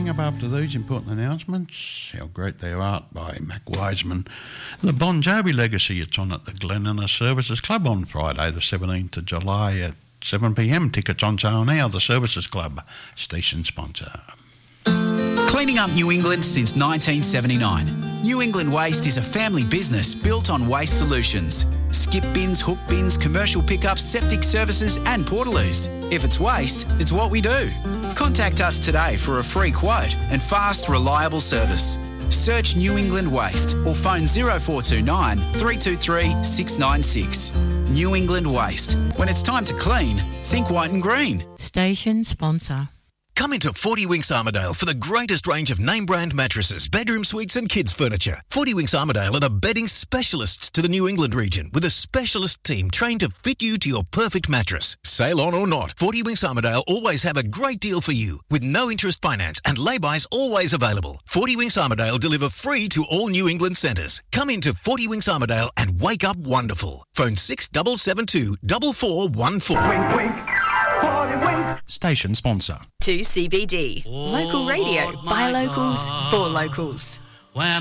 morning. After these important announcements, How Great Thou Art by Mac Wiseman. The Bon Jovi Legacy, it's on at the Glen Innes Services Club on Friday the 17th of July at 7pm. Tickets on sale now. The Services Club, station sponsor. Cleaning up New England since 1979. New England Waste is a family business built on waste solutions. Skip bins, hook bins, commercial pickups, septic services and portaloos. If it's waste, it's what we do. Contact us today for a free quote and fast, reliable service. Search New England Waste or phone 0429 323 696. New England Waste. When it's time to clean, think white and green. Station sponsor. Come into 40 Winks Armidale for the greatest range of name-brand mattresses, bedroom suites and kids' furniture. 40 Winks Armidale are the bedding specialists to the New England region with a specialist team trained to fit you to your perfect mattress. Sale on or not, 40 Winks Armidale always have a great deal for you with no interest finance and lay-bys always available. 40 Winks Armidale deliver free to all New England centres. Come into 40 Winks Armidale and wake up wonderful. Phone 6772 4414. Wink, wink. 40 Winks. Station sponsor. 2CBD. Local radio by locals for locals. When